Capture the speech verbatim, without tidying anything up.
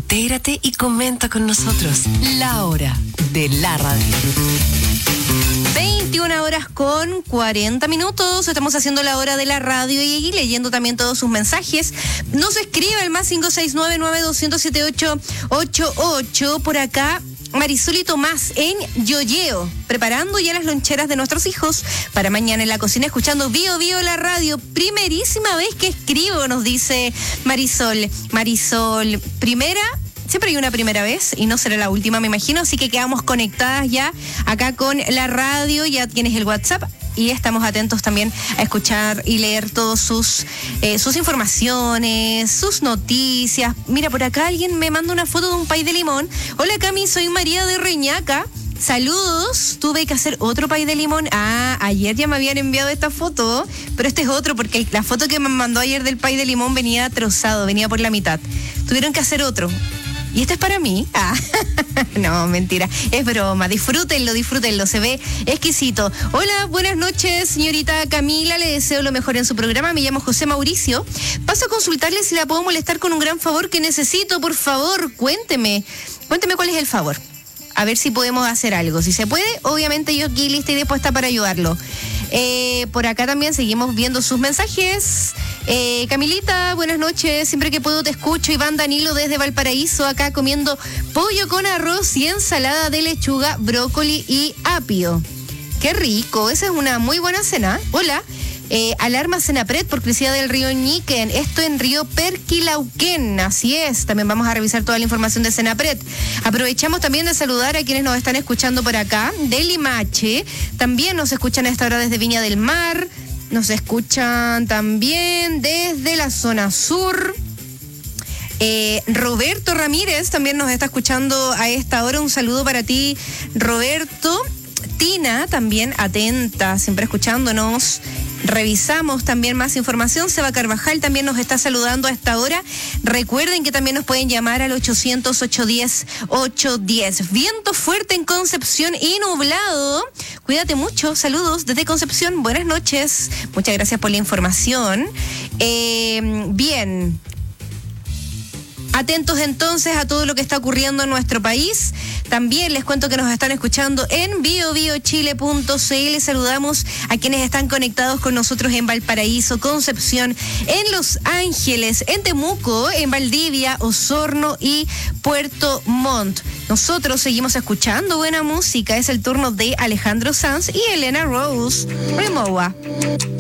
Intégrate y comenta con nosotros. La hora de la radio. veintiuna horas con cuarenta minutos. Estamos haciendo la hora de la radio y leyendo también todos sus mensajes. Nos escribe el más cinco seis nueve nueve dos cero siete ocho ocho ocho. Por acá Marisol y Tomás en Yoyeo, preparando ya las loncheras de nuestros hijos para mañana en la cocina, escuchando Bio Bio la radio. Primerísima vez que escribo, nos dice Marisol. Marisol, primera... Siempre hay una primera vez y no será la última, me imagino, así que quedamos conectadas ya acá con la radio, ya tienes el WhatsApp y estamos atentos también a escuchar y leer todos sus eh, sus informaciones, sus noticias. Mira, por acá alguien me manda una foto de un pay de limón. Hola Cami, soy María de Reñaca. Saludos, tuve que hacer otro pay de limón. Ah, ayer ya me habían enviado esta foto, pero este es otro porque la foto que me mandó ayer del pay de limón venía trozado, venía por la mitad. Tuvieron que hacer otro. ¿Y este es para mí? Ah, no, mentira, es broma. Disfrútenlo, disfrútenlo, se ve exquisito. Hola, buenas noches, señorita Camila, le deseo lo mejor en su programa. Me llamo José Mauricio. Paso a consultarle si la puedo molestar con un gran favor que necesito, por favor, cuénteme. Cuénteme cuál es el favor. A ver si podemos hacer algo. Si se puede, obviamente yo aquí lista y dispuesta para ayudarlo. Eh, por acá también seguimos viendo sus mensajes. Eh, Camilita, buenas noches. Siempre que puedo te escucho. Iván Danilo desde Valparaíso, acá comiendo pollo con arroz y ensalada de lechuga, brócoli y apio. Qué rico, esa es una muy buena cena. Hola. Eh, alarma Senapred por crecida del río Ñiquen, esto en río Perquilauquén, así es. También vamos a revisar toda la información de Senapred. Aprovechamos también de saludar a quienes nos están escuchando por acá, de Limache, también nos escuchan a esta hora desde Viña del Mar, nos escuchan también desde la zona sur. Eh, Roberto Ramírez también nos está escuchando a esta hora, un saludo para ti, Roberto. Tina también atenta, siempre escuchándonos. Revisamos también más información. Seba Carvajal también nos está saludando a esta hora. Recuerden que también nos pueden llamar al ochocientos, ochocientos diez, ochocientos diez. Viento fuerte en Concepción y nublado. Cuídate mucho. Saludos desde Concepción. Buenas noches. Muchas gracias por la información. Eh, bien. Atentos entonces a todo lo que está ocurriendo en nuestro país. También les cuento que nos están escuchando en bio bio chile punto c l. Saludamos a quienes están conectados con nosotros en Valparaíso, Concepción, en Los Ángeles, en Temuco, en Valdivia, Osorno y Puerto Montt. Nosotros seguimos escuchando buena música. Es el turno de Alejandro Sanz y Elena Rose. Remoa.